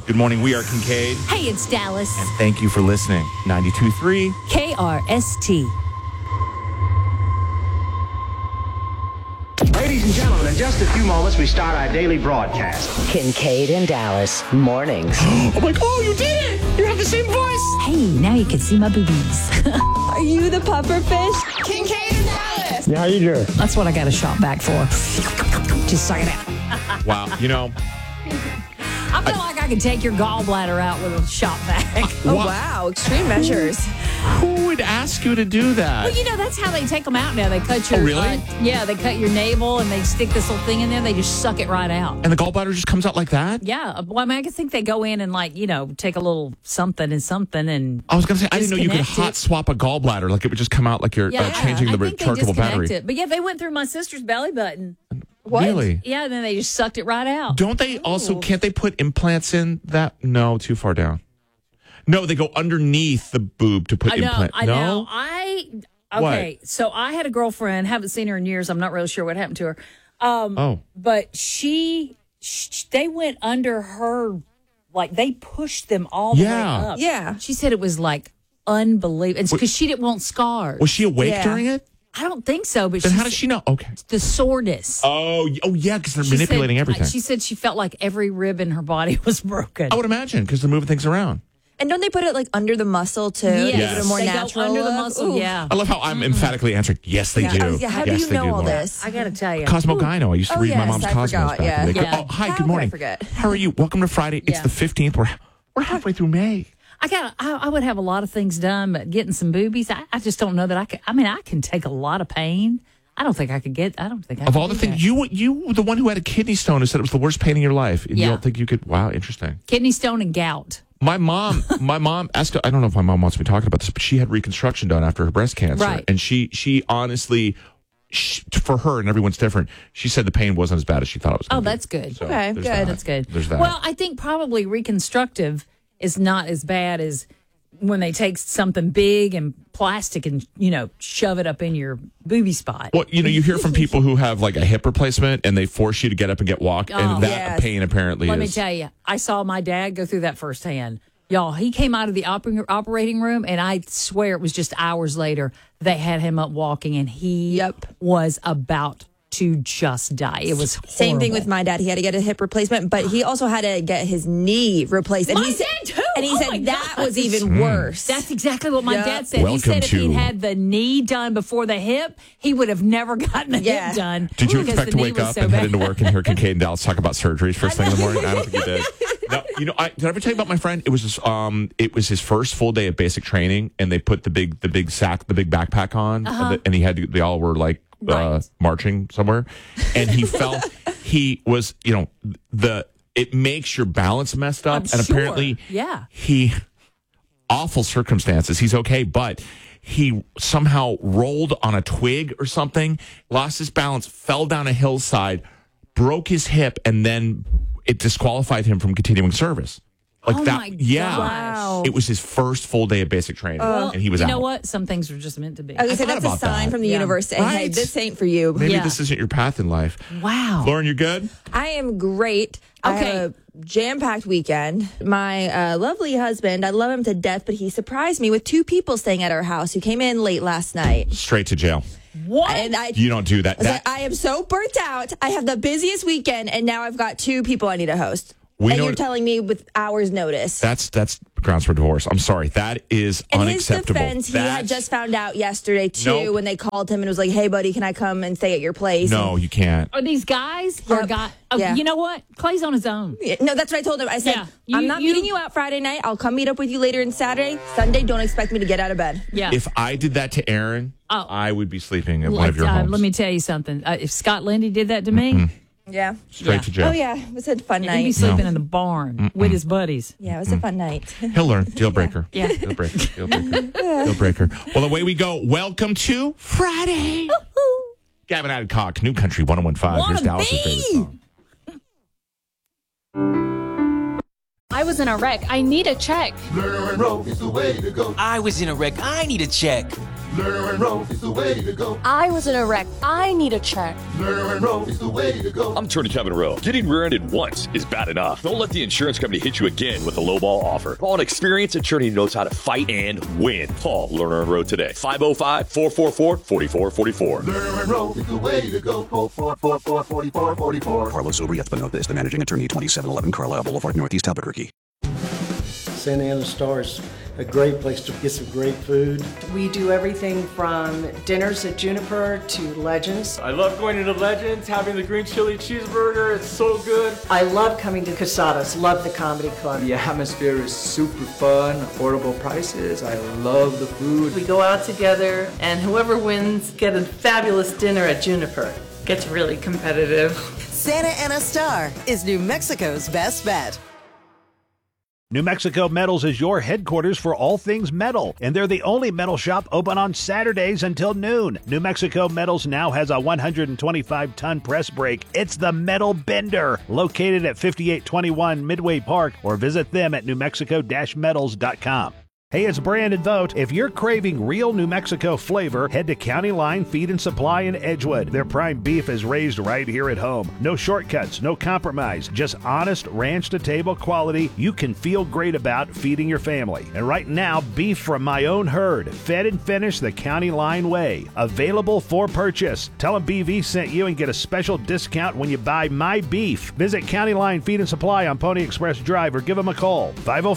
Good morning. We are Kincaid. Hey, it's Dallas. And thank you for listening. 92.3 KRST. Ladies and gentlemen, in just a few moments, we start our daily broadcast. Kincaid and Dallas, mornings. I'm like, oh, you did it. You have the same voice. Hey, now you can see my boobies. Are you the puffer fish? Kincaid and Dallas. Yeah, how you doing? That's what I got a shop back for. Just suck it out. Wow. I feel like I could take your gallbladder out with a shop vac. Oh, wow. Extreme measures. Who would ask you to do that? Well, that's how they take them out now. They cut your... Oh, really? They cut your navel and they stick this little thing in there. They just suck it right out. And the gallbladder just comes out like that? Yeah. Well, I think they go in and, take a little something and... I was going to say, I didn't know you could disconnect hot swap a gallbladder. Like, it would just come out like you're changing the rechargeable battery. It. But, they went through my sister's belly button. What? Really? Yeah, and then they just sucked it right out. Don't they can't they put implants in that? No, too far down. No, they go underneath the boob to put implants. I know. What? So I had a girlfriend, haven't seen her in years. I'm not really sure what happened to her. But they went under her, they pushed them all the way up. Yeah. She said it was unbelievable. It's because she didn't want scars. Was she awake during it? I don't think so, but then how does she know? Okay. The soreness. Oh yeah, because they're manipulating everything. She said she felt like every rib in her body was broken. I would imagine because they're moving things around. And don't they put it under the muscle too? Yes. Give it a more They natural go under the look? muscle. Ooh. Yeah. I love how I'm emphatically answering. Yes, they do. How yes, do you they know do, all Laura. this? I got to tell you. Cosmo Gyno. I used to read my mom's I Cosmos forgot, back in the day. yeah. Oh, hi, How good could I morning. forget? How are you? Welcome to Friday. It's Yeah. the 15th. We're halfway through May. I would have a lot of things done, but getting some boobies, I just don't know that I could. I can take a lot of pain. I don't think I could. Of all the things, you the one who had a kidney stone who said it was the worst pain in your life. And you don't think you could? Wow, interesting. Kidney stone and gout. My mom asked. I don't know if my mom wants me talking about this, but she had reconstruction done after her breast cancer, Right. and she honestly, for her and everyone's different. She said the pain wasn't as bad as she thought it was. Oh, Gonna be. that's good. So Okay, there's good. that. That's good. There's that. Well, I think probably reconstructive is not as bad as when they take something big and plastic and shove it up in your booby spot. Well, you hear from people who have a hip replacement and they force you to get up and get walk, and that Yes. pain apparently Let is. me tell you, I saw my dad go through that firsthand. Y'all, he came out of the operating room, and I swear it was just hours later they had him up walking, and he was about to just die. It was horrible. Same thing with my dad. He had to get a hip replacement, but he also had to get his knee replaced. And My he said, dad, too. And he Oh, said my that gosh. was even worse. That's exactly what my dad said. Welcome he said if to- he'd had the knee done before the hip, he would have never gotten the hip done. Did you because expect the to knee wake was up so and head bad. into work and hear Kincaid and Dallas talk about surgeries first thing in the morning? I don't think you did. No, did I ever tell you about my friend? It was his first full day of basic training, and they put the big backpack on, and he had to, they all were marching somewhere, and he fell. He was, it makes your balance messed up, I'm and sure. apparently, Yeah. awful circumstances. He's okay, but he somehow rolled on a twig or something, lost his balance, fell down a hillside, broke his hip, and then it disqualified him from continuing service. Oh, my yeah. gosh. Wow. It was his first full day of basic training, and he was You out. know what? Some things are just meant to be. I was going to say, thought that's a about sign that. from the Yeah. universe saying, hey, Right. this ain't for you. Maybe Yeah. this isn't your path in life. Wow. Lauren, you good? I am great. I Okay. have a jam-packed weekend. My lovely husband, I love him to death, but he surprised me with 2 people staying at our house who came in late last night. Straight to jail. What? And You don't do that. I was like, I am so burnt out. I have the busiest weekend, and now I've got 2 people I need to host. We And know you're it- telling me with hours' notice. That's grounds for divorce. I'm sorry. That is In his unacceptable. defense, he had just found out yesterday, too, Nope. when they called him and was like, hey, buddy, can I come and stay at your place? No, you can't. Are these guys or Yep. guys? Yeah. You know what? Clay's on his own. No, that's what I told him. I said, Yeah. I'm not meeting you out Friday night. I'll come meet up with you later on Saturday. Sunday, don't expect me to get out of bed. Yeah. If I did that to Aaron, Oh. I would be sleeping at one of your homes. Let me tell you something. If Scott Lindy did that to me, Yeah. Straight to jail. Oh, yeah. It was a fun he'd night. be sleeping in the barn with his buddies. Yeah, it was a fun night. He'll learn. Deal breaker. Yeah. Deal breaker. Deal breaker. Deal breaker. Well, away we go. Welcome to Friday. Gavin Adcock, New Country 101.5. Here's Wanna Dallas' be. favorite song. I was in a wreck. I need a check. Lerner and Rowe is the way to go. I was in a wreck. I need a check. Lerner and Rowe is the way to go. I was in a wreck. I need a check. Lerner and Rowe is the way to go. I'm Attorney Kevin Rowe. Getting rear-ended once is bad enough. Don't let the insurance company hit you again with a lowball offer. Call an experienced attorney who knows how to fight and win. Call Lerner and Rowe today. 505-444-4444. Lerner and Rowe is the way to go. Call 444-4444. Carlos Urias Espinosa is the managing attorney, 2711 Carlisle Boulevard, Northeast Albuquerque. Santa Ana Star is a great place to get some great food. We do everything from dinners at Juniper to Legends. I love going into Legends, having the green chili cheeseburger. It's so good. I love coming to Casadas. Love the comedy club. The atmosphere is super fun, affordable prices. I love the food. We go out together, and whoever wins get a fabulous dinner at Juniper. Gets really competitive. Santa Ana Star is New Mexico's best bet. New Mexico Metals is your headquarters for all things metal, and they're the only metal shop open on Saturdays until noon. New Mexico Metals now has a 125-ton press brake. It's the Metal Bender, located at 5821 Midway Park, or visit them at newmexico-metals.com. Hey, it's Brandon Vogt. If you're craving real New Mexico flavor, head to County Line Feed and Supply in Edgewood. Their prime beef is raised right here at home. No shortcuts, no compromise, just honest ranch-to-table quality you can feel great about feeding your family. And right now, beef from my own herd, fed and finished the County Line way. Available for purchase. Tell them BV sent you and get a special discount when you buy my beef. Visit County Line Feed and Supply on Pony Express Drive or give them a call.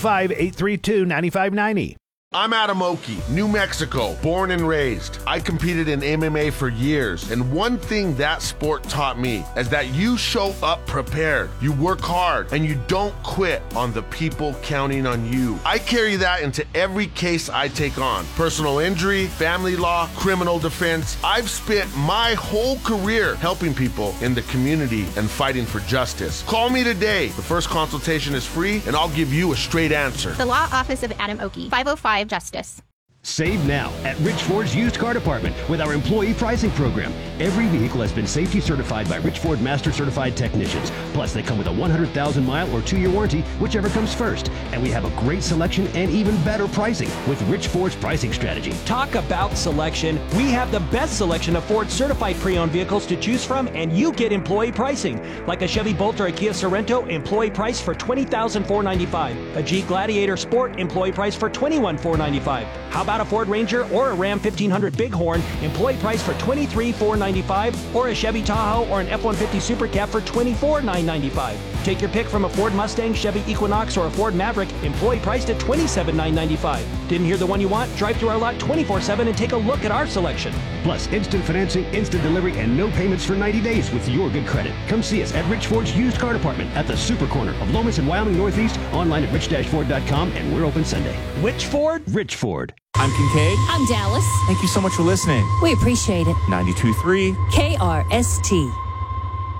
505-832-9590. I'm Adam Oki, New Mexico, born and raised. I competed in MMA for years, and one thing that sport taught me is that you show up prepared, you work hard, and you don't quit on the people counting on you. I carry that into every case I take on. Personal injury, family law, criminal defense. I've spent my whole career helping people in the community and fighting for justice. Call me today. The first consultation is free, and I'll give you a straight answer. The Law Office of Adam Oki, 505 Justice. Save now at Rich Ford's used car department with our employee pricing program. Every vehicle has been safety certified by Rich Ford Master Certified technicians. Plus, they come with a 100,000-mile or 2-year warranty, whichever comes first. And we have a great selection and even better pricing with Rich Ford's pricing strategy. Talk about selection. We have the best selection of Ford certified pre-owned vehicles to choose from, and you get employee pricing. Like a Chevy Bolt or a Kia Sorento, employee price for $20,495. A Jeep Gladiator Sport, employee price for $21,495. How about a Ford Ranger or a Ram 1500 Bighorn, employee price for $23,495, or a Chevy Tahoe or an F-150 Super Cab for $24,995. Take your pick from a Ford Mustang, Chevy Equinox, or a Ford Maverick, employee priced at $27,995. Didn't hear the one you want? Drive through our lot 24/7 and take a look at our selection. Plus, instant financing, instant delivery, and no payments for 90 days with your good credit. Come see us at Rich Ford's used car department at the super corner of Lomas and Wyoming Northeast, online at rich-ford.com, and we're open Sunday. Which Ford? Rich Ford. I'm Kincaid. I'm Dallas. Thank you so much for listening. We appreciate it. 92.3 KRST.